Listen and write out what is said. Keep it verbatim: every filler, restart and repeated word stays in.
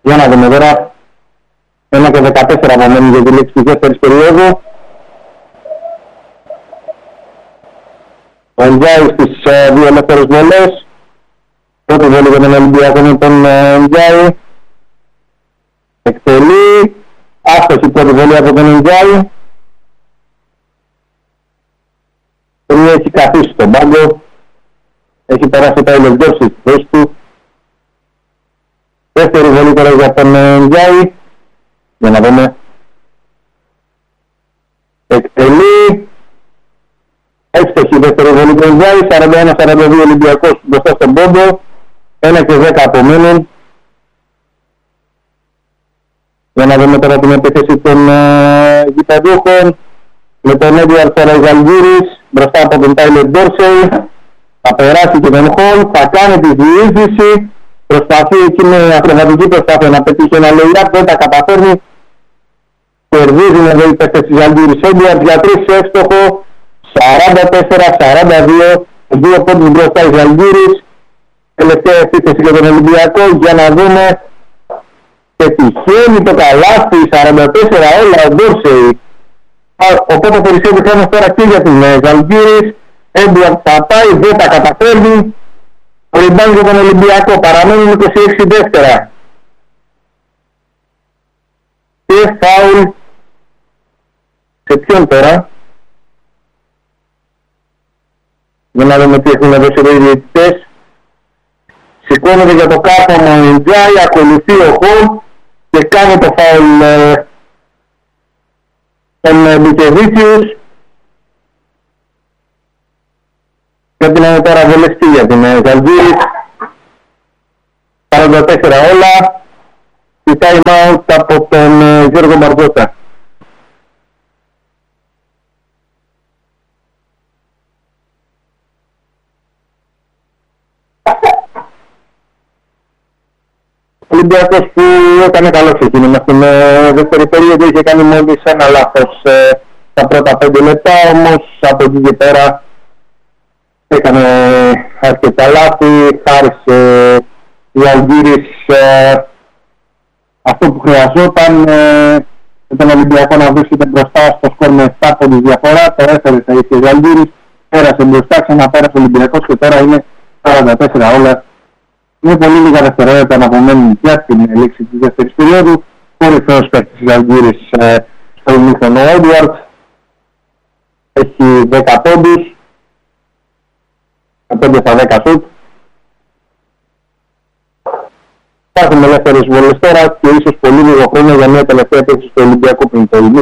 Για να δούμε τώρα. ένα και δεκατέσσερα απομένει για τη λήξη της δεύτερης περίοδου. Ο Ντζάι στις uh, δύο ελεύθερες βολές. Πρώτη βολή για τον Ολυμπιακό με τον Ντζάι. Εκτελεί. Άστοχη πρώτη βολή από τον Ντζάι. Πριν έχει καθίσει στον πάγκο. Έχει περάσει τα ηλεκτρώσεις στη θέση του. Δεύτερη βολή τώρα για τον Ντζάι. Για να δούμε. Εκτελεί. Εύστοχη δεύτερη βολή του Ντζάι. σαράντα ένα σαράντα δύο Ολυμπιακός μπροστά στον πόντο. ένα και δέκα απομένουν. Για να δούμε τώρα την επίθεση των uh, γηπεδούχων. Με τον Έντουαρτ Ζαλγκούρης μπροστά από τον Τάιλερ Ντόρσεϊ. Θα περάσει και τον Χολ. Θα κάνει τη διείσδυση. Προσπαθεί εκεί με ακροβατική προσπάθεια να πετύχει ένα lay-up. Δεν τα καταφέρνει. Κερδίζουν εδώ οι παίκτες της Ζαλγκούρης. Έντουαρτ για τρεις εύστοχο. σαράντα τέσσερα σαράντα δύο. Δύο πόντους μπροστά η Ζαλγκούρης. Τελευταία επίθεση για τον Ολυμπιακό. Για να δούμε. Πετυχαίνει το καλάθι. σαράντα τέσσερα όλα ο Ντόρσεϊ. Οπότε περισσεύει χρόνος τώρα και για την Ζαλγκούρης. Έντουαρτ θα πάει. Δεν τα καταφέρνει. Ο rebound για τον Ολυμπιακό. Παραμένουν είκοσι έξι δεύτερα. Και φάουλ. Σε ποιον τώρα. Για να δούμε τι έχουν δώσει οι διαιτητές. Σηκώνεται για το κάπωμα ο Ντζάι. Ακολουθεί ο Χολ. Και κάνει το φάουλ ε, τον Μπικεβίτσιους. Πρέπει να είναι τώρα βολευτή για την Ζαλγκούρης. σαράντα τέσσερα όλα. Η time out από τον Γιώργο Μπαρμπότα. Ο Ολυμπιακός που έκανε καλό ξεκίνημα στην δεύτερη περίοδο, είχε κάνει μόλις ένα λάθος ε, τα πρώτα πέντε λεπτά, όμως από εκεί και πέρα έκανε αρκετά λάθη, χάρισε η Ζαλγκούρης ε, αυτό που χρειαζόταν, ε, με τον Ολυμπιακό να βρίσκεται μπροστά στο σκορ με επτά πόντους διαφορά, το έφερε στα ίσια η Ζαλγκούρης, πέρασε μπροστά, ξαναπέρασε ο Ολυμπιακός και τώρα είναι σαράντα τέσσερα όλα. Είναι πολύ λίγα δευτερόλεπτα να απομένουν πια στην λήξη της δεύτερης περίοδου. Κορυφαίος παίκτης της Ζαλγκούρης ε, στο ημίχρονο ο Έντουαρτ. Έχει δέκα πόντους. πέντε στα δέκα σουτ. Υπάρχουν ελεύθερες βολές τώρα και ίσως πολύ λίγο χρόνο για μια τελευταία παίξη στο Ολυμπιακό πριν το ημίχρονο.